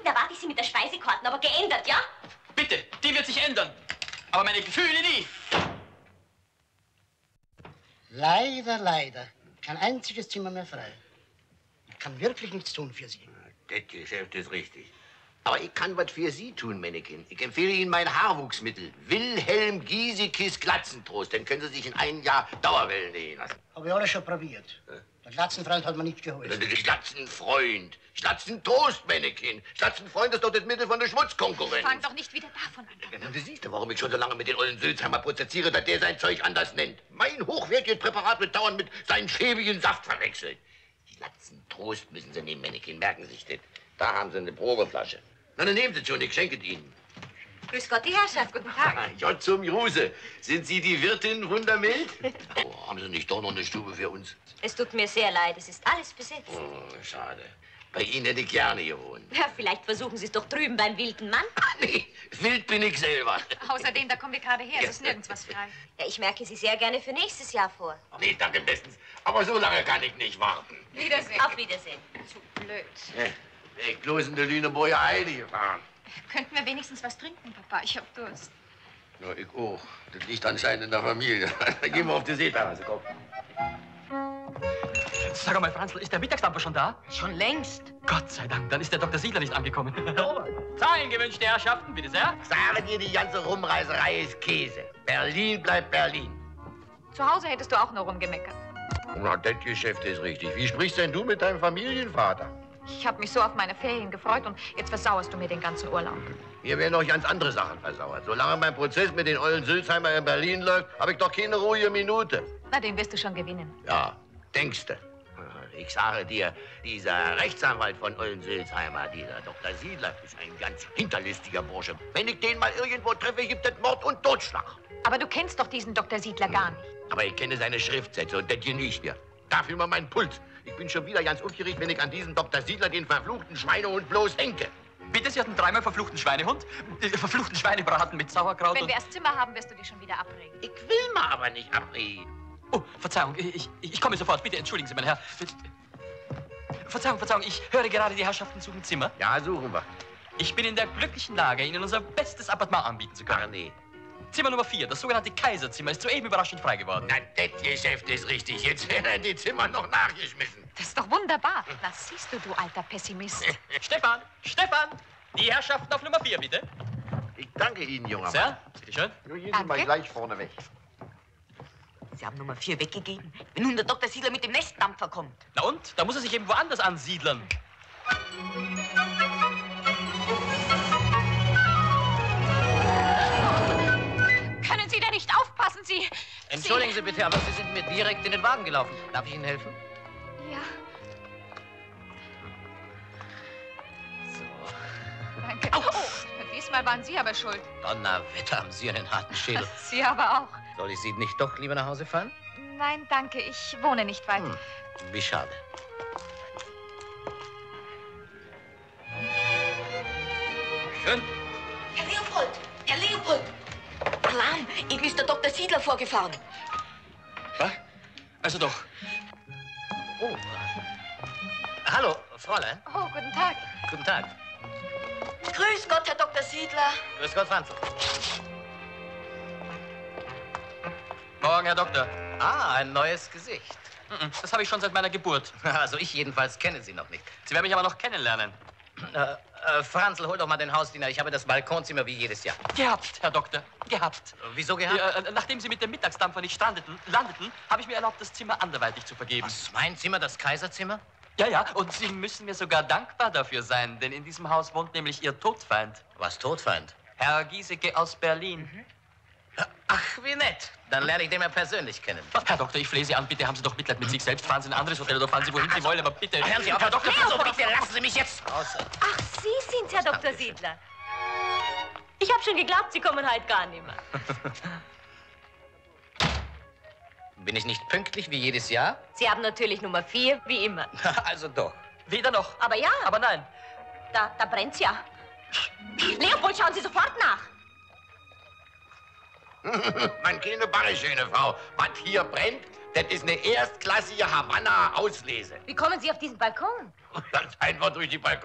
da warte ich Sie mit der Speisekarten, aber geändert, ja? Bitte, die wird sich ändern. Aber meine Gefühle nie. Leider, leider. Kein einziges Zimmer mehr frei. Ich kann wirklich nichts tun für Sie. Das Geschäft ist richtig. Aber ich kann was für Sie tun, Männchen. Ich empfehle Ihnen mein Haarwuchsmittel. Wilhelm Giesekes Glatzentrost. Den können Sie sich in einem Jahr Dauerwellen nähen lassen. Habe ich alles schon probiert. Der Glatzenfreund hat mir nicht geholfen. Glatzenfreund. Glatzentrost, Männchen. Glatzenfreund ist doch das Mittel von der Schmutzkonkurrenz. Fang doch nicht wieder davon an. Du siehst ja, warum ich schon so lange mit den ollen Sülzheimer prozessiere, dass der sein Zeug anders nennt. Mein hochwertiges Präparat wird dauernd mit seinem schäbigen Saft verwechselt. Glatzentrost müssen Sie nehmen, Männchen. Merken Sie sich das. Da haben Sie eine Probeflasche. Na, dann nehmen Sie schon, ich schenke Ihnen. Grüß Gott, die Herrschaft, guten Tag. Ja, zum Juse. Sind Sie die Wirtin Wundermild? Oh, haben Sie nicht doch noch eine Stube für uns? Es tut mir sehr leid, es ist alles besetzt. Oh, schade. Bei Ihnen hätte ich gerne gewohnt. Ja, vielleicht versuchen Sie es doch drüben beim wilden Mann. Nee, wild bin ich selber. Außerdem, da kommen wir gerade her, es ist nirgends was frei. Ja, ich merke Sie sehr gerne für nächstes Jahr vor. Nee, danke bestens. Aber so lange kann ich nicht warten. Wiedersehen. Auf Wiedersehen. Zu blöd. Ich bloß in der Lüneburger Heide gefahren. Könnten wir wenigstens was trinken, Papa? Ich hab Durst. Ja, ich auch. Das liegt anscheinend in der Familie. Dann gehen wir auf die Seeterrasse, komm. Sag mal, Franzl, ist der Mittagsdampfer schon da? Schon längst. Gott sei Dank, dann ist der Dr. Siedler nicht angekommen. Sein gewünschte Herrschaften, bitte sehr. Sage dir, die ganze Rumreiserei ist Käse. Berlin bleibt Berlin. Zu Hause hättest du auch nur rumgemeckert. Na, das Geschäft ist richtig. Wie sprichst denn du mit deinem Familienvater? Ich habe mich so auf meine Ferien gefreut und jetzt versauerst du mir den ganzen Urlaub. Mir werden noch ganz andere Sachen versauert. Solange mein Prozess mit den ollen Sülzheimer in Berlin läuft, habe ich doch keine ruhige Minute. Na, den wirst du schon gewinnen. Ja, denkste. Ich sage dir, dieser Rechtsanwalt von Ollen-Sülzheimer, dieser Dr. Siedler, ist ein ganz hinterlistiger Bursche. Wenn ich den mal irgendwo treffe, gibt es Mord und Totschlag. Aber du kennst doch diesen Dr. Siedler gar nicht. Aber ich kenne seine Schriftsätze und das hier nicht mehr. Da fühlt man meinen Puls. Ich bin schon wieder ganz aufgeregt, wenn ich an diesen Dr. Siedler, den verfluchten Schweinehund, bloß denke. Bitte, Sie hatten dreimal verfluchten Schweinehund, verfluchten Schweinebraten mit Sauerkraut Wenn und... wir erst Zimmer haben, wirst du dich schon wieder abregen. Ich will mal aber nicht abreden. Oh, Verzeihung, ich komme sofort. Bitte entschuldigen Sie, mein Herr. Verzeihung, ich höre gerade, die Herrschaften suchen Zimmer. Ja, suchen wir. Ich bin in der glücklichen Lage, Ihnen unser bestes Appartement anbieten zu können. Ach nee. Zimmer Nummer 4, das sogenannte Kaiserzimmer, ist soeben überraschend frei geworden. Na, das Geschäft ist richtig. Jetzt werden die Zimmer noch nachgeschmissen. Das ist doch wunderbar. Das siehst du, du alter Pessimist. Stefan, die Herrschaften auf Nummer 4, bitte. Ich danke Ihnen, junger Mann. Sehr, bitteschön. Nun gehen Sie mal gleich vorne weg. Sie haben Nummer 4 weggegeben, wenn nun der Dr. Siedler mit dem Nestdampfer kommt. Na und? Da muss er sich eben woanders ansiedeln. Können Sie da nicht aufpassen, Sie... Entschuldigen Sie bitte, aber Sie sind mir direkt in den Wagen gelaufen. Darf ich Ihnen helfen? Ja. So. Danke. Oh, diesmal waren Sie aber schuld. Donnerwetter, haben Sie einen harten Schädel. Sie aber auch. Soll ich Sie nicht doch lieber nach Hause fahren? Nein, danke. Ich wohne nicht weit. Wie schade. Schön. Herr Leopold! Alarm! Eben ist der Dr. Siedler vorgefahren. Was? Also doch. Oh. Hallo, Fräulein. Oh, guten Tag. Guten Tag. Grüß Gott, Herr Dr. Siedler. Grüß Gott, Franzl. Morgen, Herr Doktor. Ah, ein neues Gesicht. Das habe ich schon seit meiner Geburt. Also ich jedenfalls kenne Sie noch nicht. Sie werden mich aber noch kennenlernen. Franzl, hol doch mal den Hausdiener. Ich habe das Balkonzimmer wie jedes Jahr. Gehabt, Herr Doktor, gehabt. Wieso gehabt? Ja, nachdem Sie mit dem Mittagsdampfer nicht landeten, habe ich mir erlaubt, das Zimmer anderweitig zu vergeben. Was, mein Zimmer, das Kaiserzimmer? Ja, und Sie müssen mir sogar dankbar dafür sein, denn in diesem Haus wohnt nämlich Ihr Todfeind. Was, Todfeind? Herr Giesecke aus Berlin. Ach, wie nett. Dann lerne ich den ja persönlich kennen. Herr Doktor, ich flehe Sie an, bitte haben Sie doch Mitleid mit sich selbst. Fahren Sie in ein anderes Hotel oder fahren Sie wohin Sie wollen, aber bitte. Hören Sie auf, Herr Doktor, so, bitte lassen Sie mich jetzt raus. Ach, Sie sind's, Herr Dr. Siedler. Ich habe schon geglaubt, Sie kommen heute gar nicht mehr. Bin ich nicht pünktlich wie jedes Jahr? Sie haben natürlich Nummer 4, wie immer. Also doch. Weder noch. Aber ja, Aber nein. da brennt's ja. Leopold, schauen Sie sofort nach. Meine kleine Barre, schöne Frau. Was hier brennt, das ist eine erstklassige Havanna-Auslese. Wie kommen Sie auf diesen Balkon? Ganz einfach durch die Balkon.